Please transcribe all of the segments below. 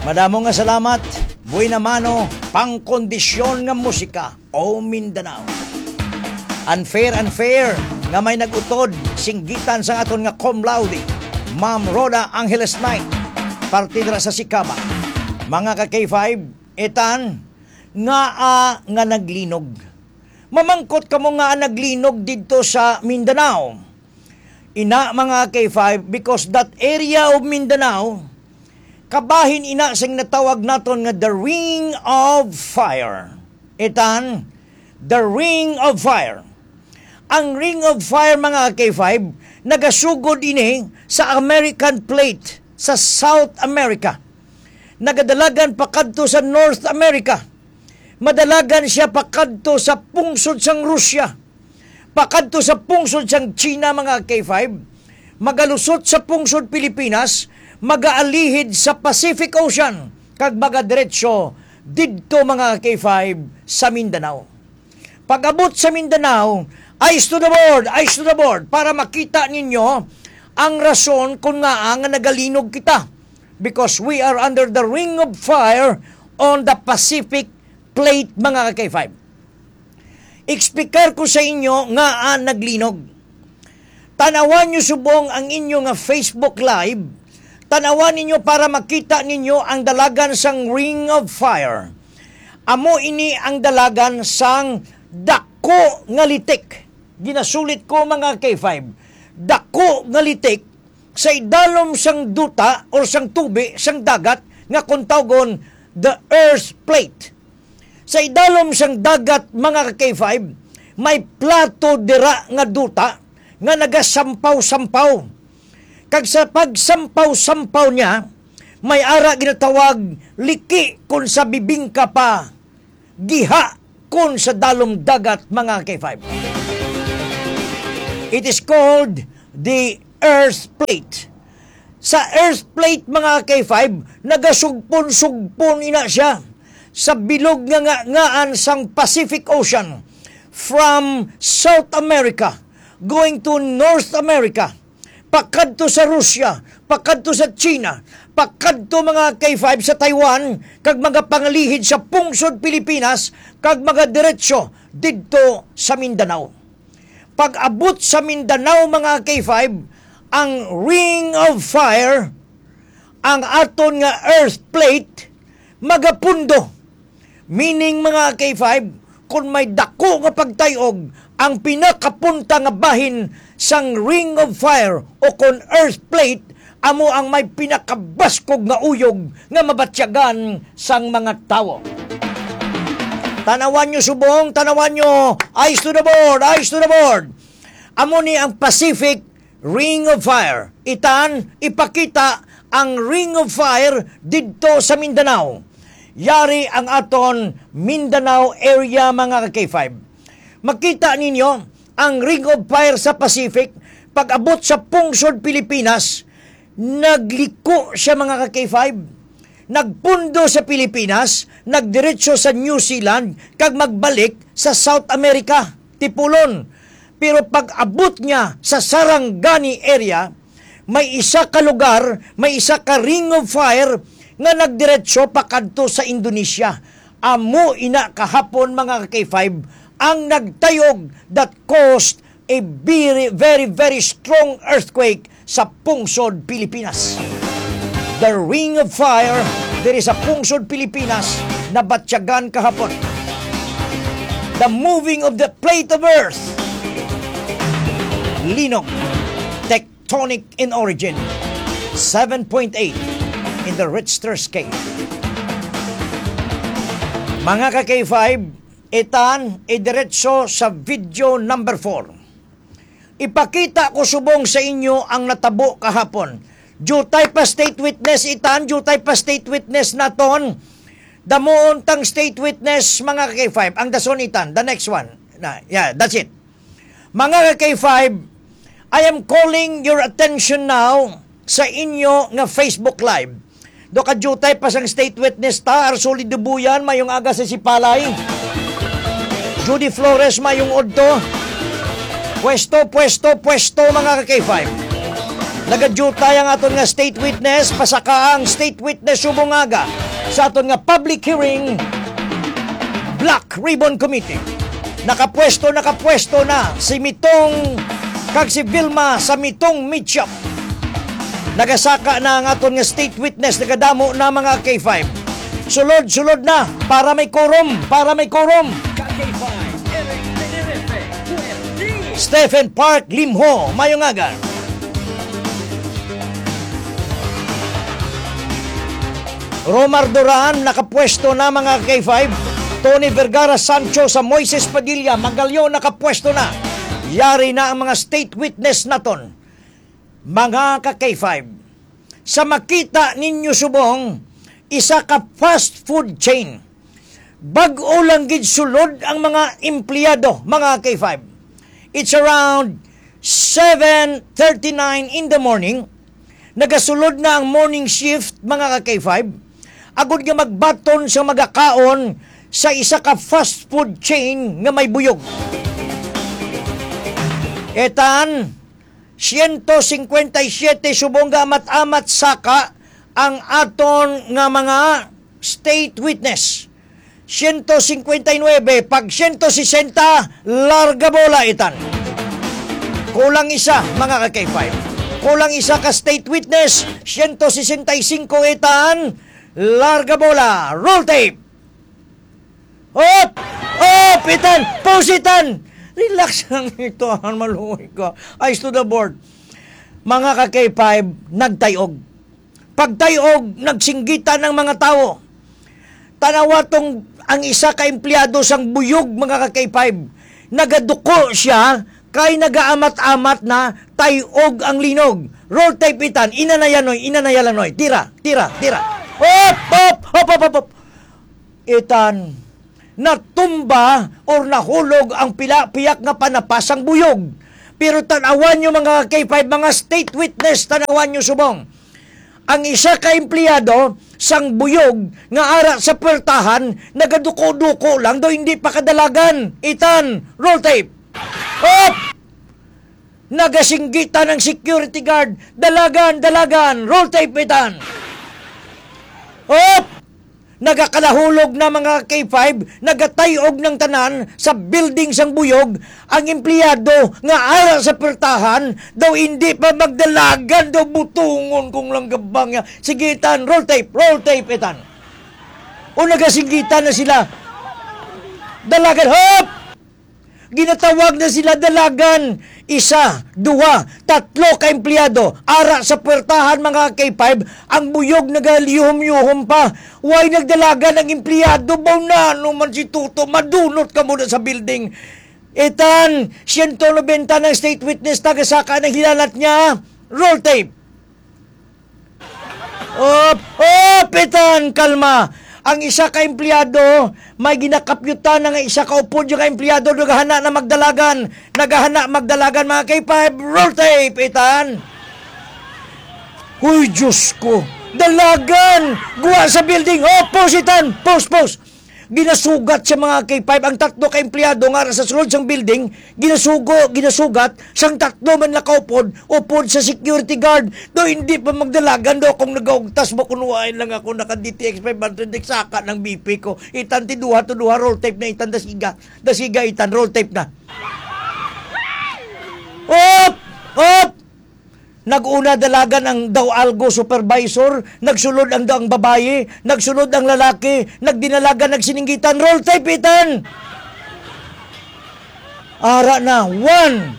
Madamo nga salamat. Buhay na mano, pangkondisyon nga musika o Mindanao. Unfair nga may nagutod singgitan sa aton nga cum laude, Ma'am Rhoda Angeles Knight, partidra sa Sikaba. Mga ka-K5, etan nga naglinog. Mamangkot ka mo nga naglinog dito sa Mindanao. Ina mga K5, because that area of Mindanao, kabahin ina sing natawag naton nga the Ring of Fire. Etan, the Ring of Fire. Ang Ring of Fire mga K5, nagasugod ini sa American Plate sa South America. Nagadalagan pakadto sa North America. Madalagan siya pakadto sa pungsod sang Rusya. Pakadto sa pungsod sang China mga K5. Magalusot sa pungsod Pilipinas, magaalihid sa Pacific Ocean kag magadiretso didto mga K5 sa Mindanao. Pag-abot sa Mindanao, eyes to the board para makita ninyo ang rason kung nga nagalinog kita, because we are under the Ring of Fire on the Pacific Plate mga K5. Explicar ko sa inyo nga naglinog. Tanawan nyo subong ang inyo nga Facebook Live. Tanawan ninyo para makita ninyo ang dalagan sang Ring of Fire. Amo ini ang dalagan sang dako nga litik. Ginasulit ko mga K5. Dako nga litik sa idalom sang duta o sang tubi, sang dagat nga kuntawgon the Earth Plate. Sa idalom sang dagat mga K5, may plato dira nga duta nga nagasampaw-sampaw. Kag sa pagsampaw-sampaw niya, may ara ginatawag liki kun sa bibingka pa, giha kun sa dalom dagat mga K5. It is called the Earth Plate. Sa Earth Plate mga K5, nagasugpon-sugpon ina siya sa bilog nga ngaan sang Pacific Ocean from South America going to North America, pakadto sa Rusya, pakadto sa China, pakadto mga K5 sa Taiwan, kag mga pangalihid sa pungsod Pilipinas, kag mga diretsyo didto sa Mindanao. Pag-abot sa Mindanao mga K5, ang Ring of Fire, ang aton nga Earth Plate, magapundo. Meaning mga K5, kung may dako nga pagtayog, ang pinakapunta nga bahin sang Ring of Fire o kung Earth Plate, amo ang may pinakabaskog nga uyog nga mabatsyagan sang mga tao. Tanawan nyo subong, tanawan nyo, eyes to the board. Amo ni ang Pacific Ring of Fire. Itan, ipakita ang Ring of Fire didto sa Mindanao. Yari ang aton Mindanao area mga K5. Makita ninyo ang Ring of Fire sa Pacific, pag-abot sa pungsod Pilipinas, nagliko siya mga K5. Nagpundo sa Pilipinas, nagdiretso sa New Zealand, kag magbalik sa South America, tipulon. Pero pag-abot niya sa Sarangani area, may isa ka lugar, may isa ka Ring of Fire nga nagdiretso pakadto sa Indonesia. Amo ina kahapon mga K5 ang nagtayog that caused a very, very, very strong earthquake sa pungsod Pilipinas. The Ring of Fire, there is a pungsod Pilipinas na batsyagan kahapon. The moving of the plate of earth, linog, tectonic in origin, 7.8 in the Richter scale. Mga ka-K5, itan, idiretso sa video number 4. Ipakita ko subong sa inyo ang natabo kahapon. Jutay pa state witness itan, jutay pa state witness naton. Damoon tang state witness mga K5. Ang dason itan, the next one. Yeah, that's it. Mga K5, I am calling your attention now sa inyo nga Facebook Live. Do ka jutay pa sang state witness ta, Arsoli Dubuyan, mayong aga sa Sipalay. Judy Flores, mayong odto. Pwesto mga K5. Nagadyutay ang aton nga state witness, pasaka ang state witness subungaga sa aton nga public hearing Black Ribbon Committee. Nakapwesto na si Mitong kag si Vilma sa Mitong meat shop. Nagasaka na ang aton nga state witness, nagadamo na mga K5. Sulod na para may quorum. K5, Eric Tenerife, Puerti. Stephen Park Limho, Mayungagan. Romar Duran, nakapwesto na mga K5. Tony Vergara Sancho sa Moises Padilla, Magalyo, nakapwesto na. Yari na ang mga state witness naton. Mga ka-K5, sa makita ninyo subong, isa ka fast food chain. Bag-o lang gid sulod ang mga empleyado, mga K5. It's around 7:39 in the morning. Nagasulod na ang morning shift, mga ka-K5. Agud nga magbaton sa magakaon sa isa ka fast food chain nga may buyog. Etan, 157 subong nga amat-amat saka ang aton nga mga state witness. 159, pag 160, larga bola itan. Kulang isa, mga ka-K5. Kulang isa ka state witness, 165 itan, larga bola. Roll tape. Op! Op! Itan! Pause itan! Relax lang ito, maluwi ka. Eyes to the board. Mga ka-K5, nagtayog. Pagtayog, nagsinggitan ng mga tao. Tanawa tong ang isa ka empleyado sang buyog, mga ka-K5. Nagaduko siya, kay nagaamat-amat na tayog ang linog. Roll tape itan, inanaya lang noy. Tira. Op! Itan, natumba or nahulog ang piyak nga panapasang buyog. Pero tanawan nyo mga K5, mga state witness, tanawan nyo subong. Ang isa ka empleyado sang buyog nga ara sa pertahan, nagaduko-duko lang, do hindi pa kadalagan. Itan, roll tape. Hop! Nagasinggitan ng security guard, dalagan, roll tape itan. Hop! Nagakalahulog na mga K5, nagatayog ng tanan sa building sang buyog, ang empleyado nga ara sa pertahan, daw hindi pa magdalagan, daw butungon kung lang gabang niya. Sige itan, roll tape itan. O nagasinggitan na sila. Dalagan, hop! Ginatawag na sila dalagan. Isa, dua, tatlo ka empleyado. Ara sa puwertahan mga K5, ang buyog nagaliyom-yuhom pa. Why nagdalagan ang empleyado? Baw na, man si Tuto, madunot ka muna sa building. Itan, 190 ng state witness, tagasaka ng hilalat niya. Roll tape. Itan, kalma. Ang isa ka empleyado, may ginakapyutan ng isa ka upod yung ka empleyado, nagahana magdalagan mga K5, roll tape, itan. Huy, Diyos ko, dalagan, guwa sa building, pause itan, pause. Ginasugat sa mga K5, ang tatlo ka empleyado nga sa sulod sang building, ginasugat, sang tatlo man nakaupod, upod sa security guard, do hindi pa magdalagan do kung nagaugtas mo kunuhain lang ako naka-DTX 500 saka ng BP ko, itan ti duha to duha, roll tape na itan, dasiga itan, roll tape na. Op! Nag-una dalagan ang daw algo supervisor, nagsulod ang daang babaye, nagsulod ang lalaki, nagdinalagan, nagsininggitan, roll tape itan. Ara na, 1,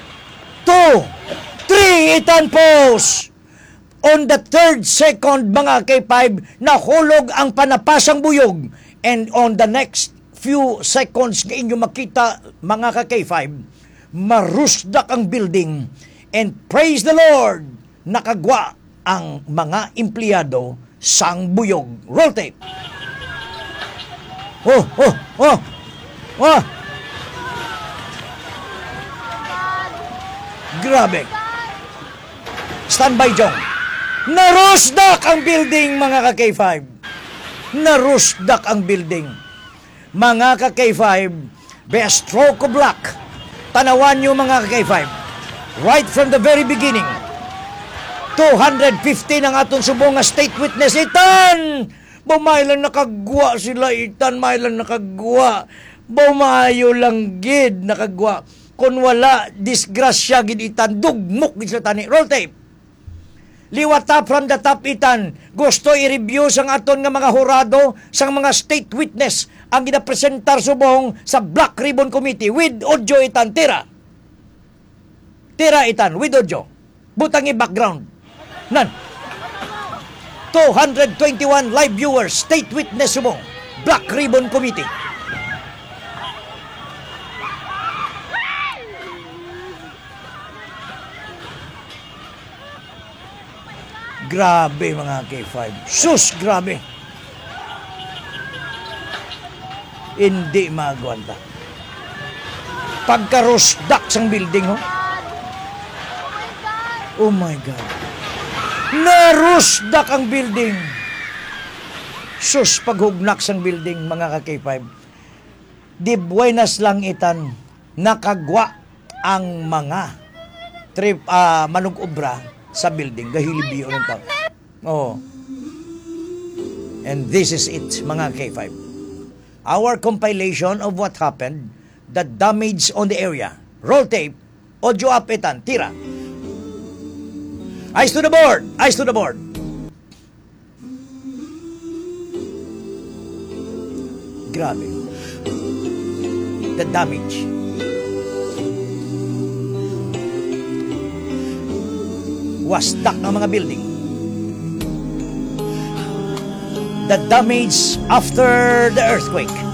2, 3, itan pause. On the third second, mga K5, nahulog ang panapasang buyog. And on the next few seconds, na inyo makita, mga K5, marusdak ang building. And praise the Lord, nakagwa ang mga empleyado sang buyog. Roll tape. Grabe. Standby, Jong. Narusdak ang building, mga ka-K5. Narusdak ang building. Mga ka-K5, be a stroke of luck. Tanawan nyo, mga ka-K5. Right from the very beginning, 250 ng atong subong nga state witness. Itan! Bumaylan nakagwa sila, itan. Maylan nakagwa. Bumayo lang gid nakagwa. Kung wala, disgrasya gid itan. Dugmok gid sa tani. Roll tape. Liwata from the top itan. Gusto i-review sang aton nga mga hurado, sang mga state witness ang ginapresentar subong sa Black Ribbon Committee with audio itan. Tira. Tira itan with audio. Butangi background. Nan. 221 live viewers, state witness subong Black Ribbon Committee. Grabe mga K5. Sus, grabe. Hindi magwanta. Pagkarusdak sang building, ho? Oh my God. Narusdak ang building. Sus, paghugnak sang building, mga ka-K5. Di buenas lang itan, nakagwa ang mga manug-obra sa building. Gahilibiyo ng tao. Oh. And this is it, mga K5. Our compilation of what happened, the damage on the area. Roll tape, audio up itan, tira. Eyes to the board! Eyes to the board! Grabe. The damage. Wasdak ng mga building. The damage after the earthquake.